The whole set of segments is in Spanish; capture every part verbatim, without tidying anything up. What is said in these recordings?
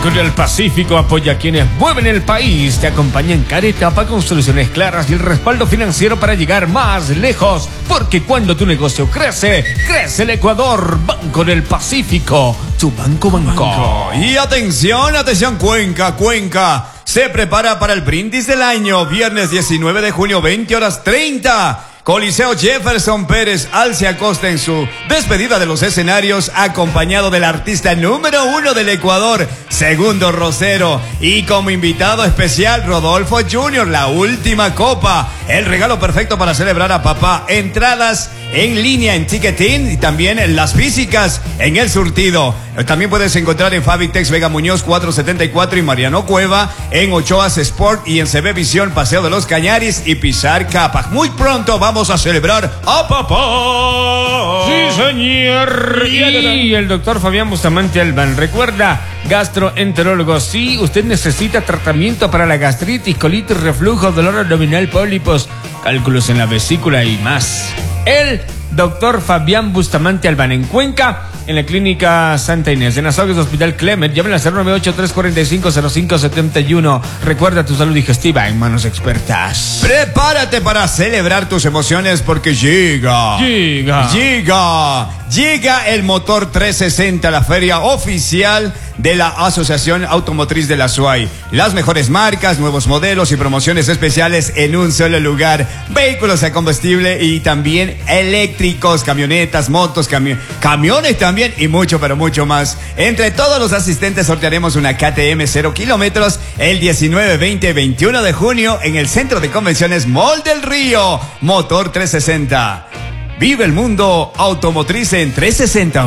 Banco del Pacífico apoya a quienes mueven el país. Te acompaña en cada etapa con soluciones claras y el respaldo financiero para llegar más lejos. Porque cuando tu negocio crece, crece el Ecuador. Banco del Pacífico, tu banco banco. banco. Y atención, atención, Cuenca, Cuenca. Se prepara para el brindis del año. Viernes diecinueve de junio, veinte horas treinta. Coliseo Jefferson Pérez Alce Acosta en su despedida de los escenarios, acompañado del artista número uno del Ecuador, Segundo Rosero, y como invitado especial Rodolfo junior, la última copa, el regalo perfecto para celebrar a papá. Entradas en línea en Ticketin y también en las físicas en El Surtido. También puedes encontrar en Fabitex Vega Muñoz cuatrocientos setenta y cuatro y Mariano Cueva, en Ochoas Sport y en C B Visión Paseo de los Cañaris y Pizar Capa. Muy pronto vamos a celebrar a papá. Sí, señor. Y el doctor Fabián Bustamante Albán recuerda, gastroenterólogo, si usted necesita tratamiento para la gastritis, colitis, reflujo, dolor abdominal, pólipos, cálculos en la vesícula y más. El doctor Fabián Bustamante Albán en Cuenca, en la clínica Santa Inés, en Azogues Hospital Clement. Llamen al cero nueve ocho, tres cuatro cinco, cero cinco siete uno. Recuerda tu salud digestiva en manos expertas. Prepárate para celebrar tus emociones porque llega. Llega. Llega. Llega el Motor trescientos sesenta, la feria oficial de la Asociación Automotriz de la S U A Y. Las mejores marcas, nuevos modelos y promociones especiales en un solo lugar. Vehículos a combustible y también eléctricos, camionetas, motos, cami- camiones también y mucho, pero mucho más. Entre todos los asistentes sortearemos una K T M cero kilómetros el diecinueve, veinte y veintiuno de junio en el Centro de Convenciones Mall del Río. Motor trescientos sesenta. Vive el mundo automotriz en trescientos sesenta.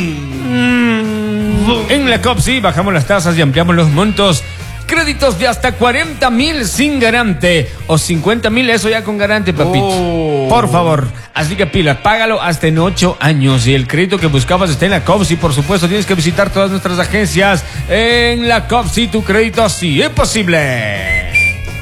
Mm. En la COPSI bajamos las tasas y ampliamos los montos. Créditos de hasta cuarenta mil sin garante o cincuenta mil, eso ya con garante, papito. Oh. Por favor. Así que pila, págalo hasta en ocho años. Y el crédito que buscabas está en la COPSI. Por supuesto, tienes que visitar todas nuestras agencias. En la COPSI, tu crédito sí es posible.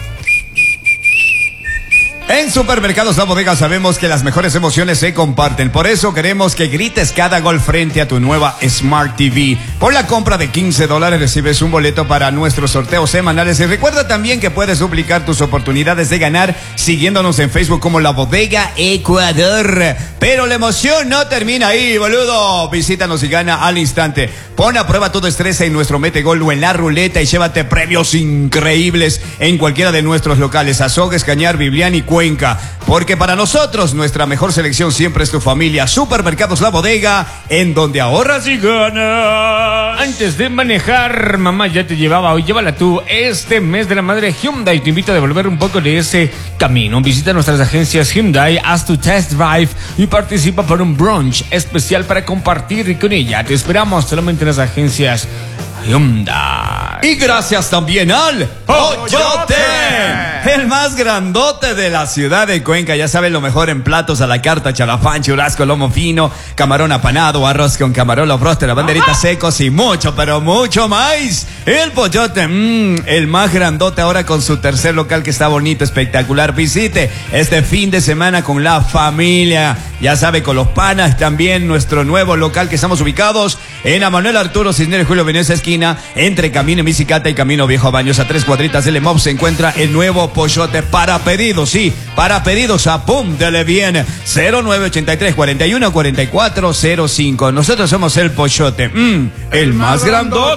En Supermercados La Bodega sabemos que las mejores emociones se comparten. Por eso queremos que grites cada gol frente a tu nueva Smart T V. Por la compra de quince dólares recibes un boleto para nuestros sorteos semanales. Y recuerda también que puedes duplicar tus oportunidades de ganar siguiéndonos en Facebook como La Bodega Ecuador. Pero la emoción no termina ahí, boludo. Visítanos y gana al instante. Pon a prueba tu destreza en nuestro Metegol o en la ruleta y llévate premios increíbles en cualquiera de nuestros locales. Azogues, Cañar, Biblián y Cuenca. Porque para nosotros nuestra mejor selección siempre es tu familia. Supermercados La Bodega, en donde ahorras y ganas. Antes de manejar, mamá ya te llevaba, hoy llévala tú. Este mes de la madre Hyundai te invita a devolver un poco de ese camino. Visita nuestras agencias Hyundai, haz tu test drive y participa por un brunch especial para compartir con ella. Te esperamos solamente en las agencias Hyundai. Y gracias también al Pochote, el más grandote de la ciudad de Cuenca. Ya saben, lo mejor en platos a la carta: charafán, churrasco, lomo fino, camarón apanado, arroz con camarón, los broster, banderitas secos y mucho, pero mucho más. El Pochote, mmm, el más grandote ahora con su tercer local que está bonito, espectacular. Visite este fin de semana con la familia. Ya sabe, con los panas también. Nuestro nuevo local que estamos ubicados en Manuel Arturo Cisneros Julio Venecia, esquina entre Camino Bicicata y Camino Viejo Baños. A tres cuadritas del E M O P se encuentra el nuevo Pochote. Para pedidos, sí, para pedidos, apúntele bien. cero nueve ochenta y tres, cuarenta y uno, cuarenta y cuatro cero cinco. Nosotros somos el Pochote, mm, el más grandote.